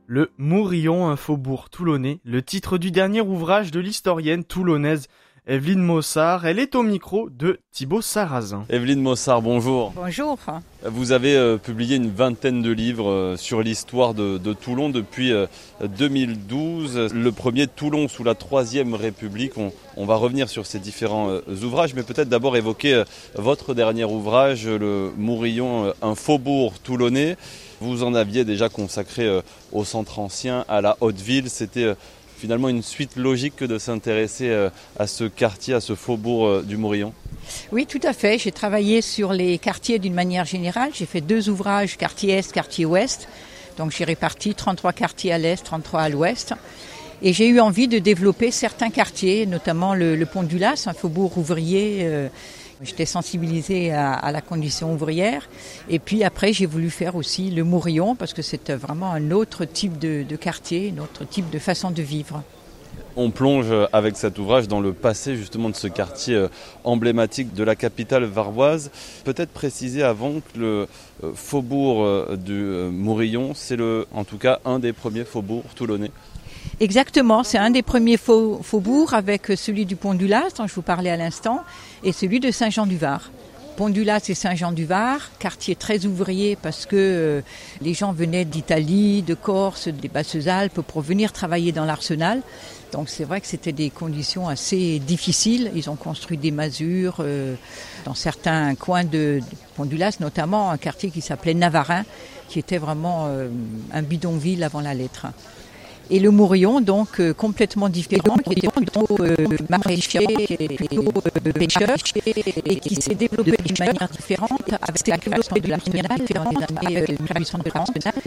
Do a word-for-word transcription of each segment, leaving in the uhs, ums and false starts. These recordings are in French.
Le Mourillon, un faubourg toulonnais, le titre du dernier ouvrage de l'historienne toulonnaise Evelyne Mossard. Elle est au micro de Thibaut Sarrazin. Evelyne Mossard, bonjour. Bonjour. Vous avez euh, publié une vingtaine de livres euh, sur l'histoire de, de Toulon depuis euh, deux mille douze. Le premier, Toulon sous la Troisième République. On, on va revenir sur ces différents euh, ouvrages, mais peut-être d'abord évoquer euh, votre dernier ouvrage, Le Mourillon, euh, un faubourg toulonnais. Vous en aviez déjà consacré euh, au centre ancien, à la Haute-Ville. C'était euh, finalement une suite logique que de s'intéresser euh, à ce quartier, à ce faubourg euh, du Mourillon. Oui, tout à fait. J'ai travaillé sur les quartiers d'une manière générale. J'ai fait deux ouvrages, quartier Est, quartier Ouest. Donc j'ai réparti trente-trois quartiers à l'Est, trente-trois à l'Ouest. Et j'ai eu envie de développer certains quartiers, notamment le, le Pont du Las, un faubourg ouvrier. Euh, J'étais sensibilisée à, à la condition ouvrière. Et puis après, j'ai voulu faire aussi le Mourillon, parce que c'est vraiment un autre type de, de quartier, un autre type de façon de vivre. On plonge avec cet ouvrage dans le passé justement de ce quartier emblématique de la capitale varoise. Peut-être préciser avant que le faubourg du Mourillon, c'est le, en tout cas un des premiers faubourgs toulonnais. Exactement, c'est un des premiers faubourgs avec celui du Pont du Las dont je vous parlais à l'instant et celui de Saint-Jean-du-Var. Pont du Las et Saint-Jean-du-Var, quartier très ouvrier parce que euh, les gens venaient d'Italie, de Corse, des Basses-Alpes pour venir travailler dans l'arsenal. Donc c'est vrai que c'était des conditions assez difficiles. Ils ont construit des masures euh, dans certains coins de, de Pont du Las, notamment un quartier qui s'appelait Navarin, qui était vraiment euh, un bidonville avant la lettre. Et le Mourillon, donc, euh, complètement différent, qui était plutôt euh, maraîcher, plutôt euh, pêcheur, et qui s'est développé d'une manière différente avec la développement de l'arsenal dans les années euh, mille huit cent quarante.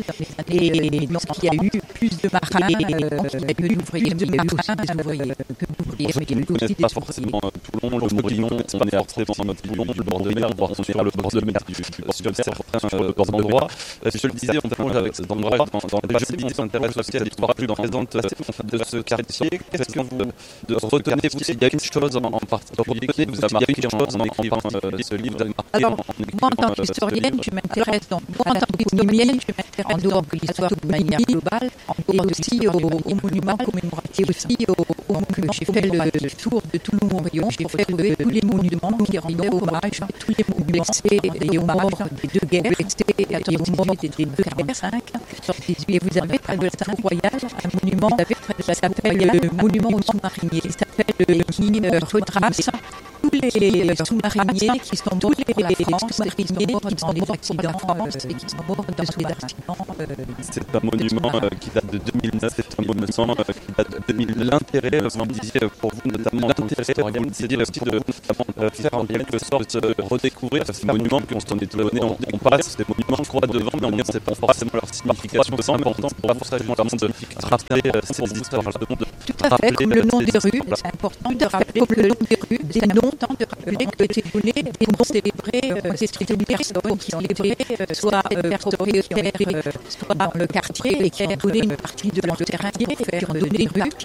Et donc, il y a eu plus de marins euh, que d'ouvriers, de marins que d'ouvriers. Vous n'êtes pas forcément Toulon, le Mourillon, on est forcément notre Toulon, le bord de mer, voire on est sur le bord de mer du certains endroits. Je le disais, on plonge avec cet endroit dans la vidéo, on s'intéresse aussi à l'histoire plus présente de ce quartier. Qu'est-ce que vous retenez, vous, s'il y a une chose en particulier qui vous a marqué en écrivant ce livre? Alors, moi, en tant qu'historienne, je m'intéresse, donc, moi, en tant qu'historienne, je m'intéresse en dehors de l'histoire de manière globale, et aussi aux monuments commémoratifs, aussi au monument. J'ai fait le tour de tout le Mourillon, j'ai fait tous les monuments qui rendaient hommage, tous les blessés et aux morts des deux guerres, et aux morts des deux quarante-cinq. Et vous avez près de la Sainte Royale un monument qui s'appelle le monument aux sous-mariniers, qui s'appelle qui retrace tous les sous-mariniers qui sont morts pour la France, les sous-mariniers qui sont morts d'accidents et qui sont morts dans des accidents. C'est un monument qui date de deux mille neuf, c'est un monument qui date de deux mille. L'intérêt, vous me disiez pour vous notamment, l'intérêt, c'est aussi de faire en quelque sorte redécouvrir ces monuments qu'on s'en est donné. On passe des monuments, je crois, devant, mais on ne sait pas forcément leur signification. C'est important pour vous, ça, de rappeler ces histoires. Tout à fait, comme le nom des rues, c'est important de rappeler que le nom des rues, c'est important de rappeler que c'est donné des noms célébrés, c'est une personne qui célébrait soit père propriétaire, soit dans le quartier et qui ont donné une partie de leur terrain, qui ont donné une partie